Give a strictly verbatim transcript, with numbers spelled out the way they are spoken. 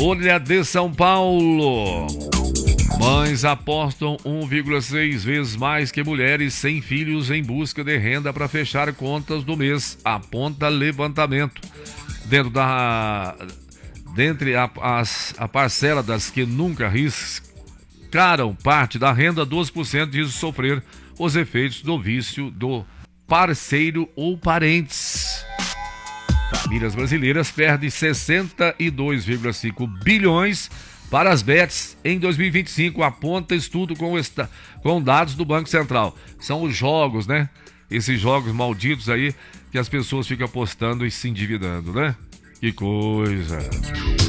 Folha de São Paulo. Mães apostam um vírgula seis vezes mais que mulheres sem filhos em busca de renda para fechar contas do mês, aponta levantamento. Dentro da... Dentre a, as, a parcela das que nunca riscaram parte da renda, doze por cento diz sofrer os efeitos do vício do parceiro ou parentes. Famílias brasileiras perdem sessenta e dois vírgula cinco bilhões para as bets em dois mil e vinte e cinco, aponta estudo com, esta, com dados do Banco Central. São os jogos, né? Esses jogos malditos aí que as pessoas ficam apostando e se endividando, né? Que coisa!